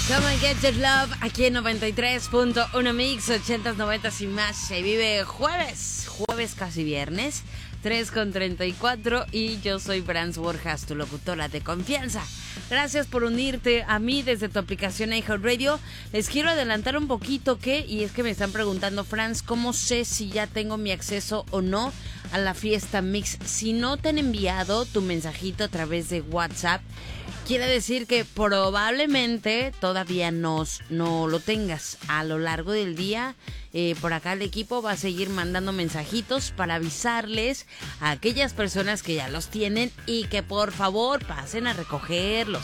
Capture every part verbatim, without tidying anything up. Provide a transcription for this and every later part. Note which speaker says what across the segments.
Speaker 1: Come and Get Your Love, aquí en noventa y tres punto uno Mix, ochentas, noventas y más. Se vive jueves, jueves casi viernes, tres con treinta y cuatro, y yo soy Franz Borjas, tu locutora de confianza. Gracias por unirte a mí desde tu aplicación iHeartRadio. Les quiero adelantar un poquito que, y es que me están preguntando, Franz, ¿cómo sé si ya tengo mi acceso o no a la fiesta Mix? Si no te han enviado tu mensajito a través de WhatsApp, quiere decir que probablemente todavía no, no lo tengas. A lo largo del día, eh, por acá el equipo va a seguir mandando mensajitos para avisarles a aquellas personas que ya los tienen y que por favor pasen a recogerlos.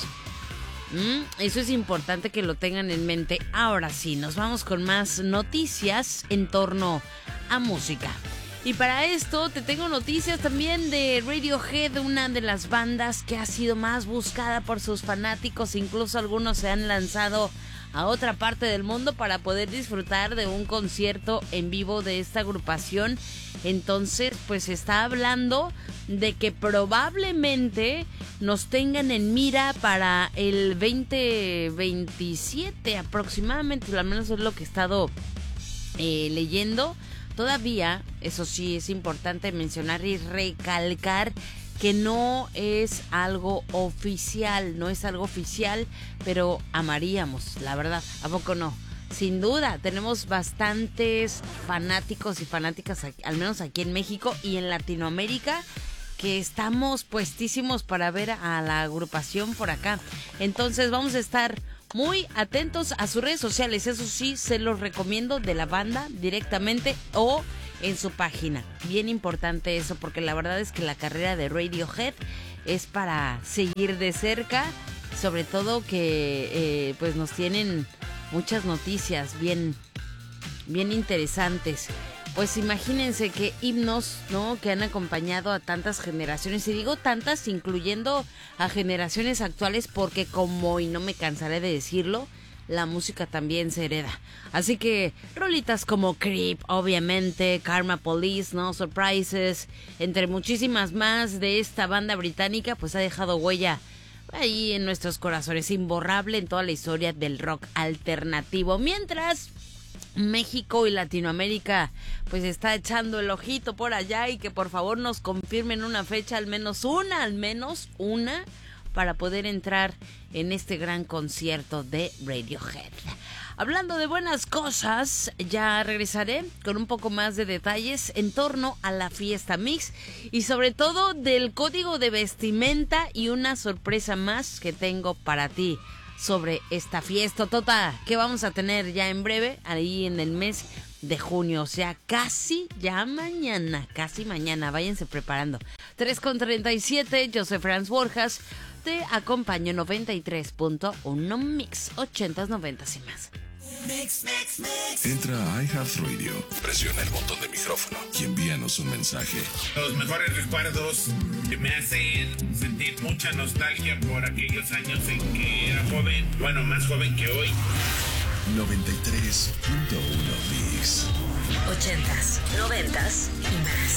Speaker 1: Mm, eso es importante que lo tengan en mente. Ahora sí, nos vamos con más noticias en torno a música. Y para esto te tengo noticias también de Radiohead, una de las bandas que ha sido más buscada por sus fanáticos. Incluso algunos se han lanzado a otra parte del mundo para poder disfrutar de un concierto en vivo de esta agrupación. Entonces, pues se está hablando de que probablemente nos tengan en mira para el veinte veintisiete aproximadamente, al menos es lo que he estado eh, leyendo. Todavía, eso sí, es importante mencionar y recalcar que no es algo oficial, no es algo oficial, pero amaríamos, la verdad, ¿a poco no? Sin duda, tenemos bastantes fanáticos y fanáticas, al menos aquí en México y en Latinoamérica, que estamos puestísimos para ver a la agrupación por acá. Entonces vamos a estar muy atentos a sus redes sociales, eso sí, se los recomiendo, de la banda directamente o en su página. Bien importante eso, porque la verdad es que la carrera de Radiohead es para seguir de cerca, sobre todo que eh, pues nos tienen muchas noticias bien, bien interesantes. Pues imagínense qué himnos, ¿no?, que han acompañado a tantas generaciones, y digo tantas incluyendo a generaciones actuales, porque como, y no me cansaré de decirlo, la música también se hereda. Así que rolitas como Creep, obviamente, Karma Police, ¿no?, Surprises, entre muchísimas más de esta banda británica, pues ha dejado huella ahí en nuestros corazones, imborrable en toda la historia del rock alternativo. Mientras México y Latinoamérica pues está echando el ojito por allá, y que por favor nos confirmen una fecha, al menos una, al menos una, para poder entrar en este gran concierto de Radiohead. Hablando de buenas cosas, ya regresaré con un poco más de detalles en torno a la fiesta Mix, y sobre todo del código de vestimenta y una sorpresa más que tengo para ti sobre esta fiesta tota que vamos a tener ya en breve, ahí en el mes de junio, o sea, casi ya mañana, casi mañana, váyanse preparando. tres con treinta y siete, yo soy Franz Borjas, te acompaño en noventa y tres punto uno Mix, ochentas, noventas y más.
Speaker 2: Mix, mix, mix. Entra a iHeartRadio, presiona el botón de micrófono y envíanos un mensaje.
Speaker 3: Los mejores recuerdos que me hacen sentir mucha nostalgia por aquellos años en que era joven, bueno, más joven que hoy.
Speaker 2: noventa y tres punto uno Mix.
Speaker 4: Ochentas, noventas y más.